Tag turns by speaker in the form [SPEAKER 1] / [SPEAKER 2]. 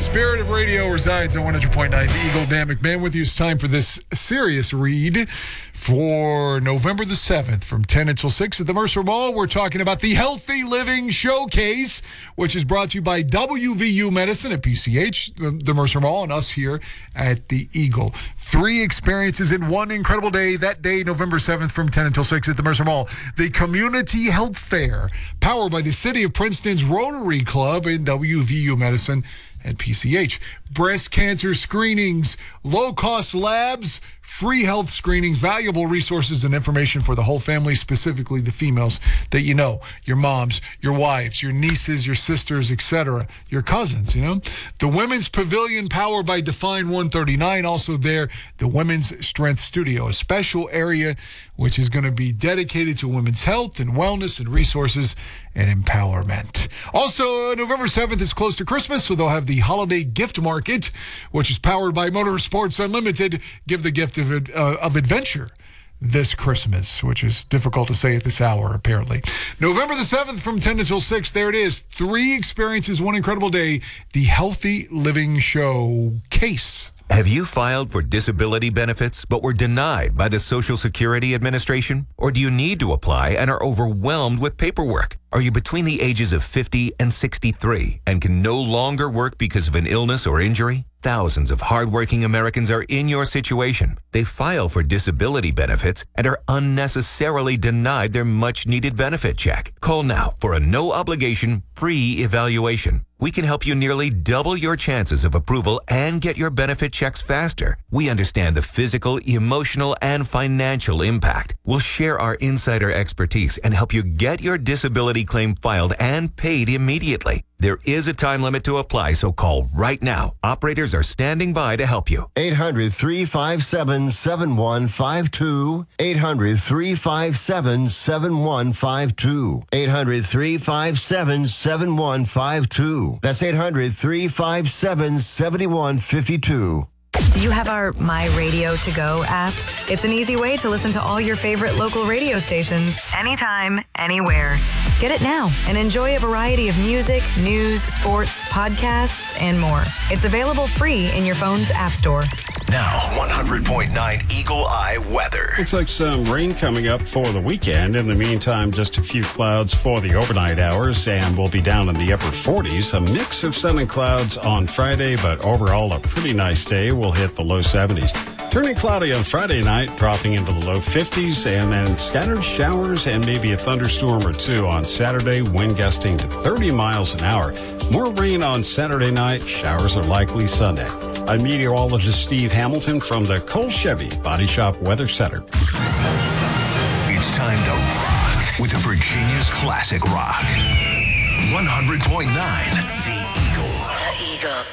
[SPEAKER 1] spirit of radio resides on 100.9 The Eagle. Dan McMahon with you. It's time for this serious read for November the 7th from 10 until 6 at the Mercer Mall. We're talking about the Healthy Living Showcase, which is brought to you by WVU Medicine at PCH, the Mercer Mall, and us here at the Eagle. 3 experiences in one incredible day. That day, November 7th from 10 until 6 at the Mercer Mall. The Community Health Fair, powered by the City of Princeton's Rotary Club and WVU Medicine at PCH. Breast cancer screenings, low-cost labs, free health screenings, valuable resources and information for the whole family, specifically the females that you know, your moms, your wives, your nieces, your sisters, etc., your cousins, you know. The Women's Pavilion, powered by Define 139, also there. The Women's Strength Studio, a special area which is going to be dedicated to women's health and wellness and resources and empowerment. Also, November 7th is close to Christmas, so they'll have the Holiday Gift Market, which is powered by Motorsports Unlimited. Give the gift of adventure this Christmas, which is difficult to say at this hour, apparently. November the 7th from 10 until 6, there it is. 3 experiences, one incredible day. The Healthy Living Showcase.
[SPEAKER 2] Have you filed for disability benefits but were denied by the Social Security Administration? Or do you need to apply and are overwhelmed with paperwork? Are you between the ages of 50 and 63 and can no longer work because of an illness or injury? Thousands of hardworking Americans are in your situation. They file for disability benefits and are unnecessarily denied their much-needed benefit check. Call now for a no-obligation, free evaluation. We can help you nearly double your chances of approval and get your benefit checks faster. We understand the physical, emotional, and financial impact. We'll share our insider expertise and help you get your disability claim filed and paid immediately. There is a time limit to apply, so call right now. Operators are standing by to help you.
[SPEAKER 3] 800-357-7152. 800-357-7152. 800-357-7152. That's 800-357-7152.
[SPEAKER 4] Do you have our My Radio To Go app? It's an easy way to listen to all your favorite local radio stations, anytime, anywhere. Get it now and enjoy a variety of music, news, sports, podcasts, and more. It's available free in your phone's app store.
[SPEAKER 5] Now, 100.9 Eagle Eye weather.
[SPEAKER 6] Looks like some rain coming up for the weekend. In the meantime, just a few clouds for the overnight hours, and we'll be down in the upper 40s. A mix of sun and clouds on Friday, but overall a pretty nice day. We'll hit the low 70s. Turning cloudy on Friday night, dropping into the low 50s, and then scattered showers and maybe a thunderstorm or two on Saturday, wind gusting to 30 miles an hour. More rain on Saturday night, showers are likely Sunday. I'm meteorologist Steve Hamilton from the Cole Chevy Body Shop Weather Center.
[SPEAKER 5] It's time to rock with Virginia's classic rock. 100.9 The Eagle.
[SPEAKER 7] The Eagle.